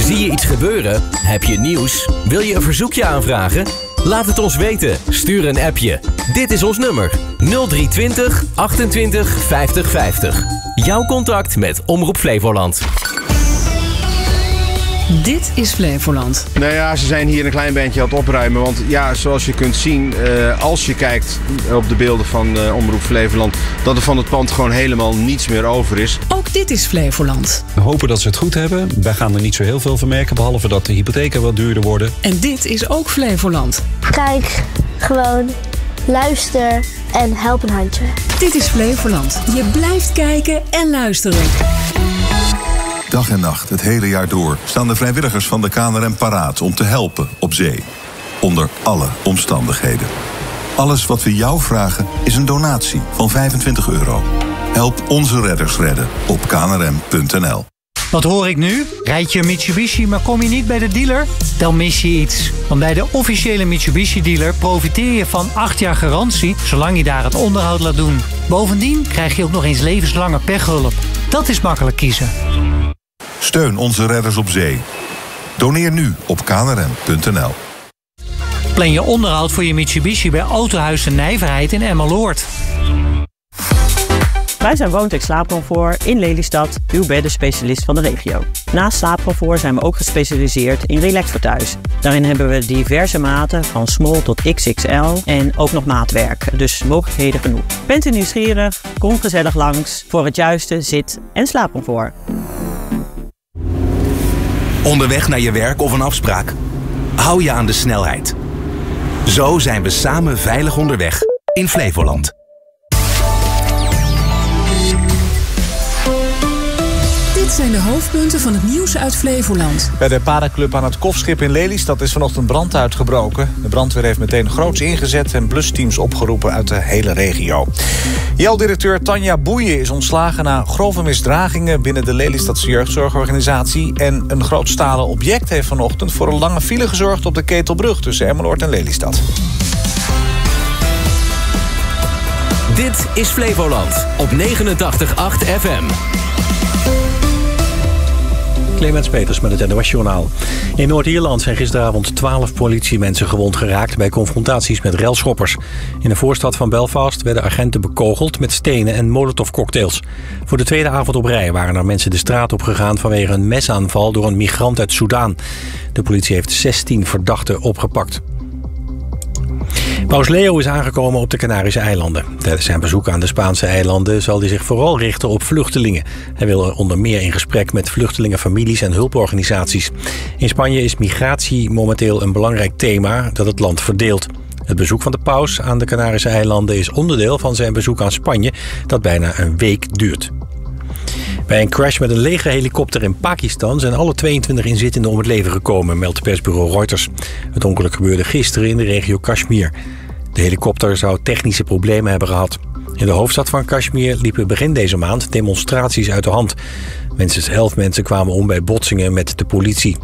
Zie je iets gebeuren? Heb je nieuws? Wil je een verzoekje aanvragen? Laat het ons weten. Stuur een appje. Dit is ons nummer. 0320 28 50 50. Jouw contact met Omroep Flevoland. Dit is Flevoland. Nou ja, ze zijn hier een klein beetje aan het opruimen. Want ja, zoals je kunt zien, als je kijkt op de beelden van Omroep Flevoland, dat er van het pand gewoon helemaal niets meer over is. Ook dit is Flevoland. We hopen dat ze het goed hebben. Wij gaan er niet zo heel veel van merken, behalve dat de hypotheken wat duurder worden. En dit is ook Flevoland. Kijk, gewoon, luister en help een handje. Dit is Flevoland. Je blijft kijken en luisteren. Dag en nacht, het hele jaar door, staan de vrijwilligers van de KNRM paraat om te helpen op zee. Onder alle omstandigheden. Alles wat we jou vragen is een donatie van €25. Help onze redders redden op knrm.nl. Wat hoor ik nu? Rijd je een Mitsubishi, maar kom je niet bij de dealer? Dan mis je iets. Want bij de officiële Mitsubishi-dealer profiteer je van 8 jaar garantie, zolang je daar het onderhoud laat doen. Bovendien krijg je ook nog eens levenslange pechhulp. Dat is makkelijk kiezen. Steun onze redders op zee. Doneer nu op knrm.nl. Plan je onderhoud voor je Mitsubishi bij Autohuis de Nijverheid in Emmeloord. Wij zijn Woontex Slaapcomfort in Lelystad, uw beddenspecialist van de regio. Naast slaapcomfort zijn we ook gespecialiseerd in relax voor thuis. Daarin hebben we diverse maten van small tot XXL en ook nog maatwerk, dus mogelijkheden genoeg. Bent u nieuwsgierig? Kom gezellig langs voor het juiste zit- en slaapcomfort. Onderweg naar je werk of een afspraak? Hou je aan de snelheid. Zo zijn we samen veilig onderweg in Flevoland. Dit zijn de hoofdpunten van het nieuws uit Flevoland. Bij de Paraclub aan het Kofschip in Lelystad is vanochtend brand uitgebroken. De brandweer heeft meteen groots ingezet en blusteams opgeroepen uit de hele regio. JEL-directeur Tanja Boeien is ontslagen na grove misdragingen binnen de Lelystadse jeugdzorgorganisatie. En een groot stalen object heeft vanochtend voor een lange file gezorgd op de Ketelbrug tussen Emmeloord en Lelystad. Dit is Flevoland op 89.8 FM. Clemens Peters met het NOS-journaal. In Noord-Ierland zijn gisteravond 12 politiemensen gewond geraakt bij confrontaties met relschoppers. In de voorstad van Belfast werden agenten bekogeld met stenen en molotovcocktails. Voor de tweede avond op rij waren er mensen de straat op gegaan vanwege een mesaanval door een migrant uit Soedan. De politie heeft 16 verdachten opgepakt. Paus Leo is aangekomen op de Canarische eilanden. Tijdens zijn bezoek aan de Spaanse eilanden zal hij zich vooral richten op vluchtelingen. Hij wil onder meer in gesprek met vluchtelingenfamilies en hulporganisaties. In Spanje is migratie momenteel een belangrijk thema dat het land verdeelt. Het bezoek van de paus aan de Canarische eilanden is onderdeel van zijn bezoek aan Spanje, dat bijna een week duurt. Bij een crash met een legerhelikopter in Pakistan zijn alle 22 inzittenden om het leven gekomen, meldt persbureau Reuters. Het ongeluk gebeurde gisteren in de regio Kashmir. De helikopter zou technische problemen hebben gehad. In de hoofdstad van Kashmir liepen begin deze maand demonstraties uit de hand. Minstens 11 mensen kwamen om bij botsingen met de politie.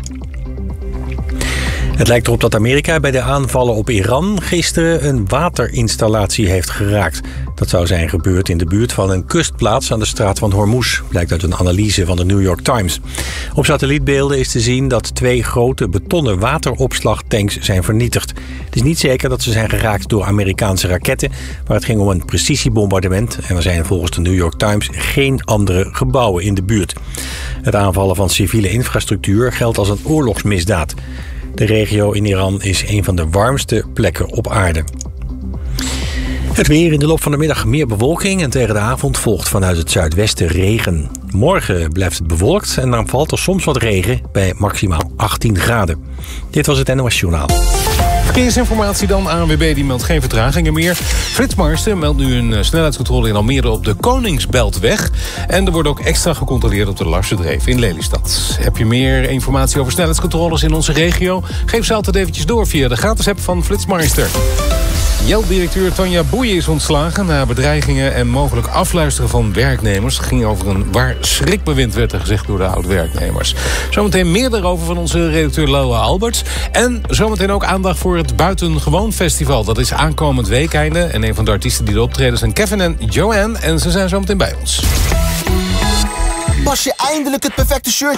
Het lijkt erop dat Amerika bij de aanvallen op Iran gisteren een waterinstallatie heeft geraakt. Dat zou zijn gebeurd in de buurt van een kustplaats aan de straat van Hormuz, blijkt uit een analyse van de New York Times. Op satellietbeelden is te zien dat 2 grote betonnen wateropslagtanks zijn vernietigd. Het is niet zeker dat ze zijn geraakt door Amerikaanse raketten, maar het ging om een precisiebombardement en er zijn volgens de New York Times geen andere gebouwen in de buurt. Het aanvallen van civiele infrastructuur geldt als een oorlogsmisdaad. De regio in Iran is een van de warmste plekken op aarde. Het weer in de loop van de middag meer bewolking en tegen de avond volgt vanuit het zuidwesten regen. Morgen blijft het bewolkt en dan valt er soms wat regen bij maximaal 18 graden. Dit was het NOS Journaal. Verkeersinformatie dan. ANWB die meldt geen vertragingen meer. Frits Marsten meldt nu een snelheidscontrole in Almere op de Koningsbeltweg. En er wordt ook extra gecontroleerd op de Larsendreef in Lelystad. Heb je meer informatie over snelheidscontroles in onze regio? Geef ze altijd eventjes door via de gratis app van Frits Marsten. JEL-directeur Tanja Boeien is ontslagen na bedreigingen en mogelijk afluisteren van werknemers. Het ging over een waar schrikbewind, werd er gezegd door de oud-werknemers. Zometeen meer daarover van onze redacteur Laura Alberts. En zometeen ook aandacht voor het Buitengewoon Festival. Dat is aankomend weekeinde. En een van de artiesten die er optreden zijn Kevin en Joanne. En ze zijn zometeen bij ons. Pas je eindelijk het perfecte shirtje